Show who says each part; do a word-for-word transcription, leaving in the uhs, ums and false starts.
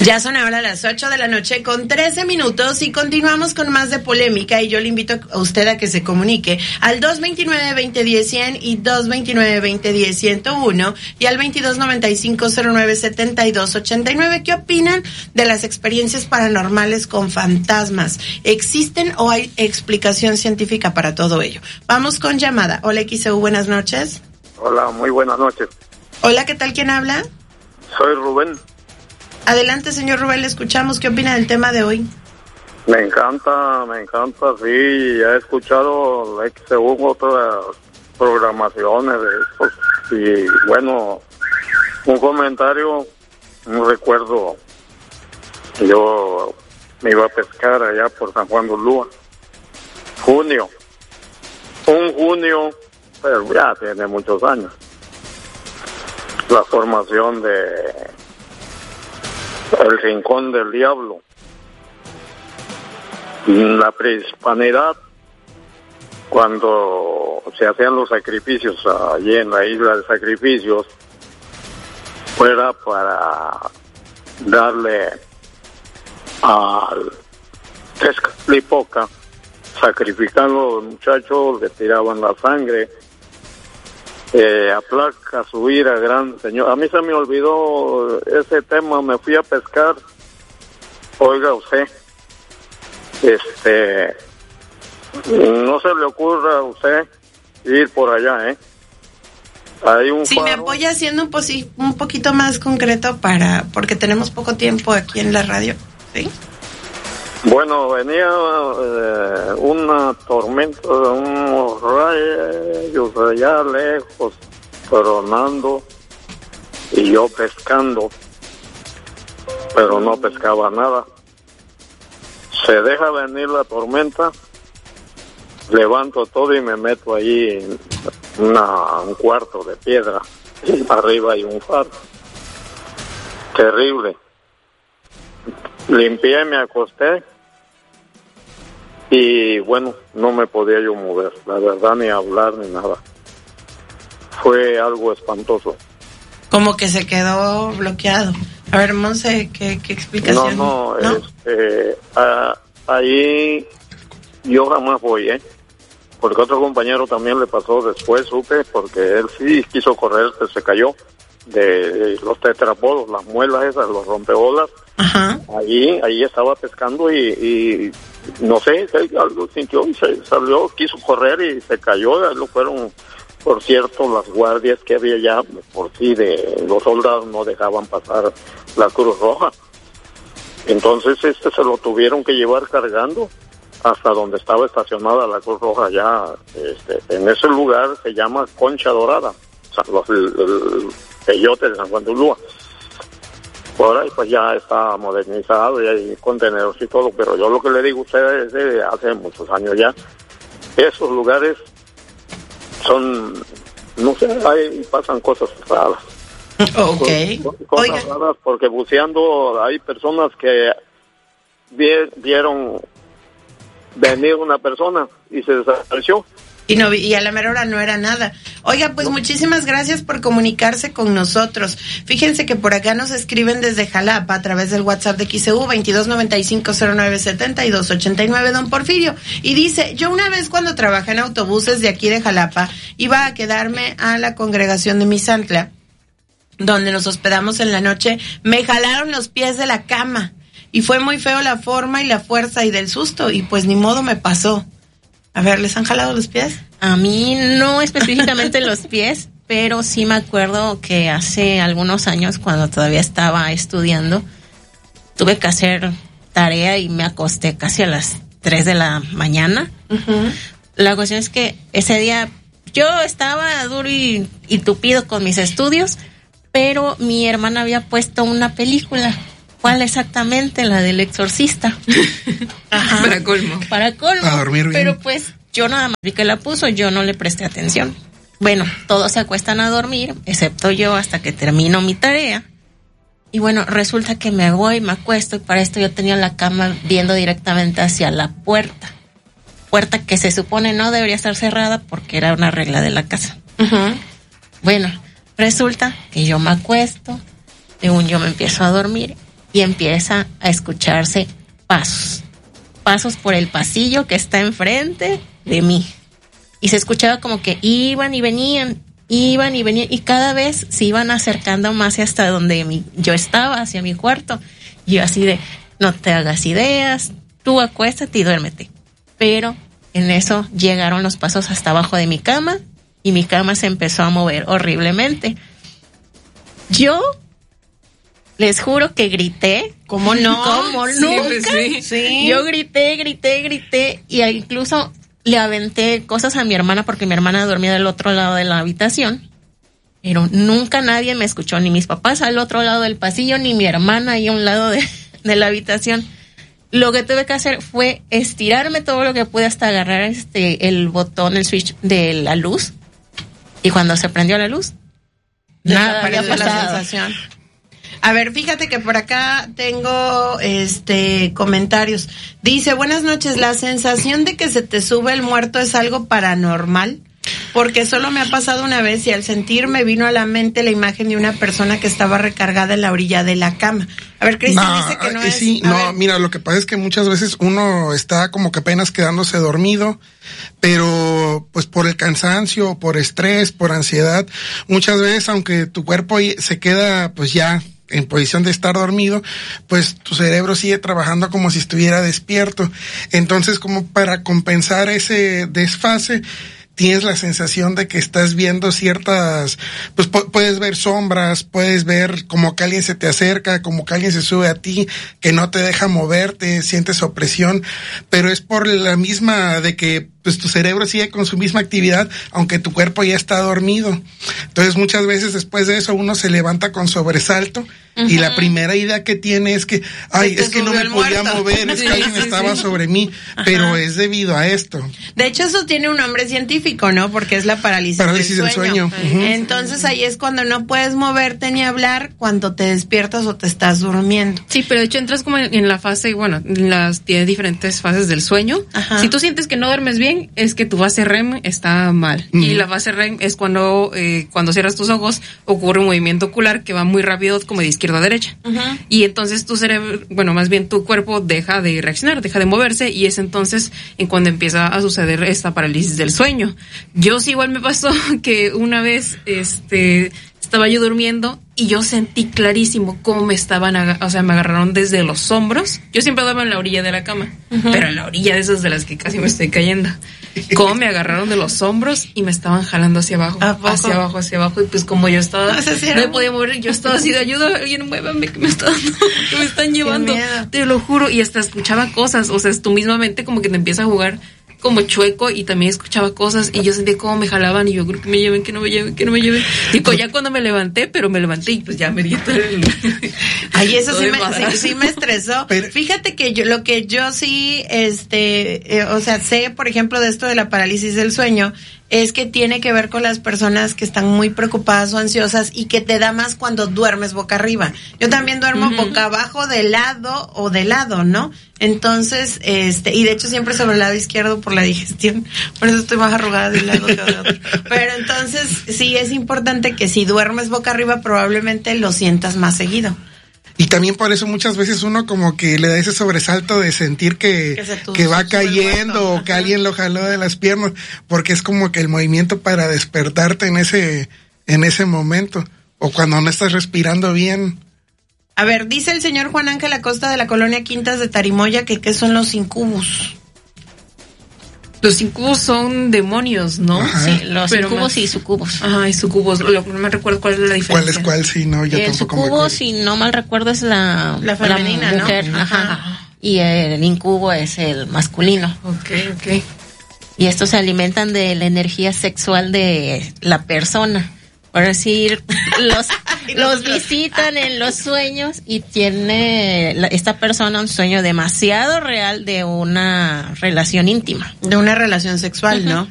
Speaker 1: Ya son ahora las ocho de la noche con trece minutos y continuamos con más de polémica, y yo le invito a usted a que se comunique al dos veintinueve, veinte diez, cien y dos veintinueve, veinte diez, ciento uno y al veintidós noventa y cinco, cero nueve, setenta y dos, ochenta y nueve. ¿Qué opinan de las experiencias paranormales con fantasmas? ¿Existen o hay explicación científica para todo ello? Vamos con llamada. Hola X E U, buenas noches.
Speaker 2: Hola, muy buenas noches.
Speaker 1: Hola, ¿qué tal? ¿Quién habla?
Speaker 2: Soy Rubén.
Speaker 1: Adelante, señor Rubén, le escuchamos. ¿Qué opina del tema de hoy?
Speaker 2: Me encanta, me encanta, sí, he escuchado X E U, otras programaciones de estos, y bueno, un comentario, un recuerdo, yo me iba a pescar allá por San Juan de Ulúa, junio, un junio, pero ya tiene muchos años, la formación de El Rincón del Diablo. En la prehispanidad, cuando se hacían los sacrificios allí en la isla de sacrificios, fuera para darle al Tezcatlipoca, sacrificando a los muchachos, le tiraban la sangre, Eh, aplaca su ira, gran señor. A mí se me olvidó ese tema, me fui a pescar. Oiga usted, este, no se le ocurra a usted ir por allá, ¿eh? Hay un
Speaker 1: Si
Speaker 2: faro.
Speaker 1: me apoya haciendo un, posi- un poquito más concreto para, porque tenemos poco tiempo aquí en la radio, ¿sí?
Speaker 2: Bueno, venía eh, una tormenta, unos rayos allá lejos, tronando, y yo pescando, pero no pescaba nada. Se deja venir la tormenta, levanto todo y me meto allí en una, un cuarto de piedra, arriba hay un faro, terrible. Limpié, me acosté y bueno, no me podía yo mover, la verdad, ni hablar ni nada. Fue algo espantoso.
Speaker 1: Como que se quedó bloqueado. A ver, Monse, ¿qué, qué explicación?
Speaker 2: No, no, ¿no? Este, a, ahí yo jamás voy, ¿eh? Porque otro compañero también le pasó después, supe, porque él sí quiso correr, se cayó de los tetrapodos, las muelas esas, los rompeolas.
Speaker 1: Ajá.
Speaker 2: Allí, allí estaba pescando y, y no sé, algo sintió y se salió, quiso correr y se cayó. Lo fueron, por cierto, las guardias que había ya, por sí, de los soldados no dejaban pasar la Cruz Roja. Entonces este se lo tuvieron que llevar cargando hasta donde estaba estacionada la Cruz Roja ya, este, en ese lugar se llama Concha Dorada, o sea, los, el, el peyote de San Juan de Ulúa. Por ahí pues ya está modernizado y hay contenedores y todo, pero yo lo que le digo a ustedes es de hace muchos años ya, esos lugares son, no sé, ahí pasan cosas raras.
Speaker 1: Ok.
Speaker 2: Cosas
Speaker 1: Oiga.
Speaker 2: raras porque buceando hay personas que vi- vieron venir una persona y se desapareció.
Speaker 1: Y, no, y a la mera hora no era nada. Oiga, pues muchísimas gracias por comunicarse con nosotros. Fíjense que por acá nos escriben desde Jalapa a través del WhatsApp de X E U veintidós noventa y cinco, cero nueve, setenta y dos, ochenta y nueve, don Porfirio. Y dice, yo una vez cuando trabajé en autobuses de aquí de Jalapa, iba a quedarme a la congregación de Misantla, donde nos hospedamos en la noche, me jalaron los pies de la cama. Y fue muy feo la forma y la fuerza y del susto, y pues ni modo me pasó. A ver, ¿les han jalado los pies?
Speaker 3: A mí no específicamente los pies, pero sí me acuerdo que hace algunos años, cuando todavía estaba estudiando, tuve que hacer tarea y me acosté casi a las tres de la mañana.
Speaker 1: Uh-huh.
Speaker 3: La cuestión es que ese día yo estaba duro y, y tupido con mis estudios, pero mi hermana había puesto una película. ¿Cuál exactamente? La del exorcista.
Speaker 1: Ajá.
Speaker 4: Para colmo.
Speaker 3: Para colmo.
Speaker 5: A dormir bien.
Speaker 3: Pero pues yo nada más vi que la puso, yo no le presté atención. Bueno, todos se acuestan a dormir, excepto yo, hasta que termino mi tarea. Y bueno, resulta que me voy, me acuesto, y para esto yo tenía la cama viendo directamente hacia la puerta. Puerta que se supone no debería estar cerrada porque era una regla de la casa.
Speaker 1: Uh-huh.
Speaker 3: Bueno, resulta que yo me acuesto, según yo me empiezo a dormir, y empieza a escucharse pasos, pasos por el pasillo que está enfrente de mí. Y se escuchaba como que iban y venían, iban y venían, y cada vez se iban acercando más hasta donde mi, yo estaba, hacia mi cuarto. Y yo así de, no te hagas ideas, tú acuéstate y duérmete. Pero en eso llegaron los pasos hasta abajo de mi cama y mi cama se empezó a mover horriblemente. Yo les juro que grité.
Speaker 1: ¿Cómo no?
Speaker 3: ¿Cómo
Speaker 1: Sí,
Speaker 3: nunca?
Speaker 1: sí, sí.
Speaker 3: Yo grité, grité, grité y incluso le aventé cosas a mi hermana porque mi hermana dormía del otro lado de la habitación. Pero nunca nadie me escuchó, ni mis papás al otro lado del pasillo, ni mi hermana ahí a un lado de, de la habitación. Lo que tuve que hacer fue estirarme todo lo que pude hasta agarrar este el botón, el switch de la luz. Y cuando se prendió la luz, nada había pasado.
Speaker 1: La sensación. A ver, fíjate que por acá tengo este comentarios. Dice, buenas noches, ¿la sensación de que se te sube el muerto es algo paranormal? Porque solo me ha pasado una vez y al sentir me vino a la mente la imagen de una persona que estaba recargada en la orilla de la cama. A ver, Cristian
Speaker 4: no,
Speaker 1: dice que no
Speaker 4: eh,
Speaker 1: es...
Speaker 4: Sí,
Speaker 1: a
Speaker 4: no,
Speaker 1: ver.
Speaker 4: mira, lo que pasa es que muchas veces uno está como que apenas quedándose dormido, pero pues por el cansancio, por estrés, por ansiedad, muchas veces aunque tu cuerpo se queda pues ya en posición de estar dormido, pues tu cerebro sigue trabajando como si estuviera despierto. Entonces, como para compensar ese desfase, tienes la sensación de que estás viendo ciertas, pues pu- puedes ver sombras, puedes ver como que alguien se te acerca, como que alguien se sube a ti, que no te deja moverte, sientes opresión, pero es por la misma de que pues tu cerebro sigue con su misma actividad, aunque tu cuerpo ya está dormido. Entonces muchas veces después de eso uno se levanta con sobresalto, uh-huh, y la primera idea que tiene es que, ay, es que no me podía muerto. mover, es sí, que alguien sí, estaba sí. sobre mí, ajá, pero es debido a esto.
Speaker 1: De hecho, eso tiene un nombre científico, ¿no? Porque es la parálisis,
Speaker 4: parálisis del sueño.
Speaker 1: Del sueño. Uh-huh. Entonces ahí es cuando no puedes moverte ni hablar cuando te despiertas o te estás durmiendo.
Speaker 5: Sí, pero de hecho entras como en, en la fase, bueno, en las tiene diferentes fases del sueño. Ajá. Si tú sientes que no duermes bien, es que tu fase R E M está mal. Uh-huh. Y la fase R E M es cuando eh, cuando cierras tus ojos ocurre un movimiento ocular que va muy rápido como de izquierda a derecha. Uh-huh. Y entonces tu cerebro, bueno, más bien tu cuerpo deja de reaccionar, deja de moverse y es entonces en cuando empieza a suceder esta parálisis del sueño. Yo sí igual me pasó que una vez este estaba yo durmiendo y yo sentí clarísimo cómo me estaban, aga- o sea, me agarraron desde los hombros. Yo siempre duermo en la orilla de la cama, uh-huh, pero en la orilla de esas de las que casi me estoy cayendo. Cómo me agarraron de los hombros y me estaban jalando hacia abajo, hacia abajo, hacia abajo. Y pues como yo estaba, no, no me podía mover, yo estaba así de ayuda, alguien muévame que me están, que me están llevando. Te lo juro. Y hasta escuchaba cosas, o sea, tu misma mente como que te empieza a jugar como chueco y también escuchaba cosas y yo sentía cómo me jalaban y yo creo que me lleven, que no me lleven, que no me lleven. Digo, ya cuando me levanté, pero me levanté y pues ya me di todo el...
Speaker 1: Ay, eso sí me, sí, sí me estresó. Pero, fíjate que yo, lo que yo sí, este, eh, o sea, sé, por ejemplo, de esto de la parálisis del sueño, es que tiene que ver con las personas que están muy preocupadas o ansiosas y que te da más cuando duermes boca arriba. Yo también duermo, uh-huh, boca abajo, de lado o de lado, ¿no? Entonces, este, y de hecho siempre sobre el lado izquierdo por la digestión, por eso estoy más arrugada de un lado que de otro. Pero entonces, sí es importante que si duermes boca arriba probablemente lo sientas más seguido.
Speaker 4: Y también por eso muchas veces uno como que le da ese sobresalto de sentir que, que, tu, que va cayendo o que alguien lo jaló de las piernas, porque es como que el movimiento para despertarte en ese, en ese momento, o cuando no estás respirando bien.
Speaker 1: A ver, dice el señor Juan Ángel Acosta de la colonia Quintas de Tarimoya que qué son los incubus.
Speaker 5: Los incubos son demonios, ¿no?
Speaker 3: Ajá. Sí, los pero incubos más... y sucubos.
Speaker 5: Ajá, y sucubos. Lo, no me recuerdo cuál es la diferencia.
Speaker 4: ¿Cuál es cuál? Sí, no, yo
Speaker 3: el
Speaker 4: tampoco me
Speaker 3: sucubo,
Speaker 4: acuerdo.
Speaker 3: si no mal recuerdo, es la...
Speaker 1: La femenina,
Speaker 3: la mujer,
Speaker 1: ¿no?
Speaker 3: Ajá. Ajá. Y el incubo es el masculino.
Speaker 5: Ok, ok.
Speaker 3: Y estos se alimentan de la energía sexual de la persona. Por decir, los, los visitan en los sueños y tiene la, esta persona un sueño demasiado real de una relación íntima.
Speaker 1: De una relación sexual, uh-huh, ¿no?